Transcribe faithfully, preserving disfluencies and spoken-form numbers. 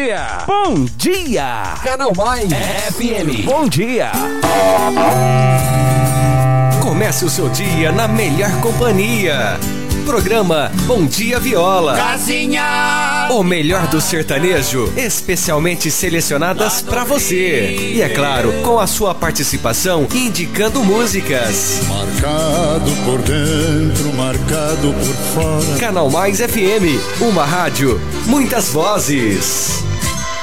dia! Bom dia! Canal Mais F M. Bom dia! Comece o seu dia na melhor companhia. Programa Bom Dia Viola. Casinha! O melhor do sertanejo, especialmente selecionadas pra você. E é claro, com a sua participação, indicando músicas. Marcado por dentro, marcado por fora. Canal Mais F M, uma rádio, muitas vozes.